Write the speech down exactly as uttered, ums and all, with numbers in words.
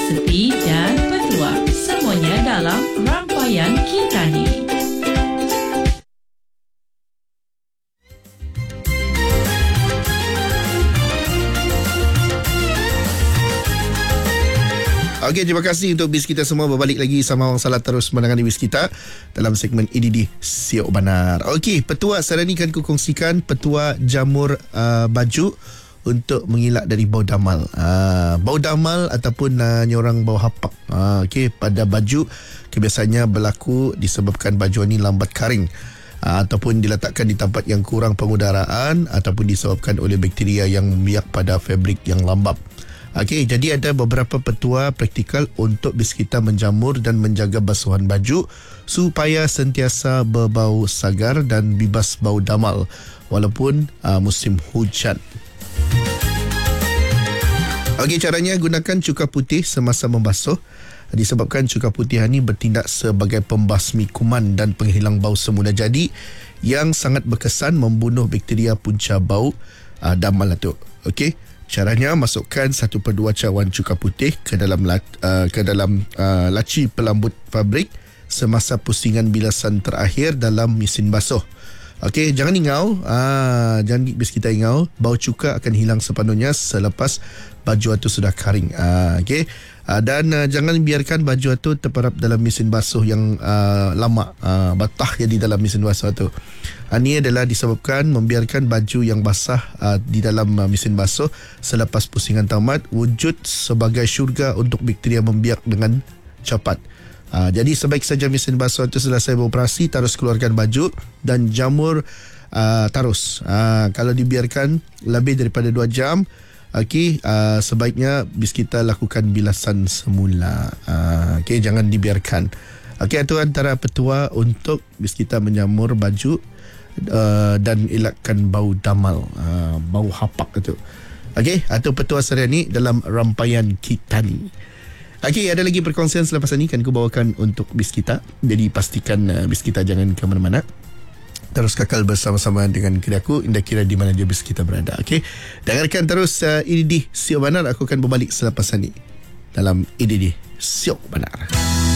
resepi dan petua. Semuanya dalam rangkaian kita ni. Okey, terima kasih untuk bis kita semua. Berbalik lagi sama Awang Salah terus menangani bis kita dalam segmen E D D Siok Banar. Okey, petua saya ni kan ku kongsikan petua jamur uh, baju untuk mengelak dari bau damal. Uh, bau damal ataupun uh, nyorang bau hapak. Uh, Okey, pada baju kebiasaannya berlaku disebabkan baju ni lambat kering. Uh, ataupun diletakkan di tempat yang kurang pengudaraan ataupun disebabkan oleh bakteria yang membiak pada fabrik yang lembab. Okey, jadi ada beberapa petua praktikal untuk bis kita menjamur dan menjaga basuhan baju supaya sentiasa berbau segar dan bebas bau damal walaupun uh, musim hujan. Okey, caranya gunakan cuka putih semasa membasuh. Disebabkan cuka putih ini bertindak sebagai pembasmi kuman dan penghilang bau semula jadi yang sangat berkesan membunuh bakteria punca bau uh, damal itu. Okey. Caranya, masukkan satu per dua cawan cuka putih ke dalam uh, ke dalam uh, laci pelambut fabrik semasa pusingan bilasan terakhir dalam mesin basuh. Okey, jangan ingau, uh, jangan bis kita ingau, bau cuka akan hilang sepenuhnya selepas baju itu sudah kering. Uh, Okey, uh, dan uh, jangan biarkan baju itu terperap dalam mesin basuh yang uh, lama, uh, batah jadi dalam mesin basuh itu. Ini adalah disebabkan membiarkan baju yang basah uh, di dalam uh, mesin basuh selepas pusingan tamat wujud sebagai syurga untuk bakteria membiak dengan cepat. Uh, jadi sebaik saja mesin basuh itu selesai beroperasi, terus keluarkan baju dan jamur uh, terus. Uh, kalau dibiarkan lebih daripada dua jam, okay, uh, sebaiknya bis kita lakukan bilasan semula. Uh, okay, jangan dibiarkan. Okay, itu antara petua untuk bis kita menjamur baju Uh, dan elakkan bau damal, uh, bau hapak itu. Okey, atau petua saya ni dalam rampaian kita ni. Okey, ada lagi perkongsian selepas ini kan aku bawakan untuk bis kita. Jadi pastikan uh, bis kita jangan ke mana-mana. Terus kekal bersama-sama dengan kira aku, indah kira di mana je bis kita berada. Okey, dengarkan terus uh, E D D Siok Banar. Aku akan berbalik selepas ini dalam E D D Siok Banar.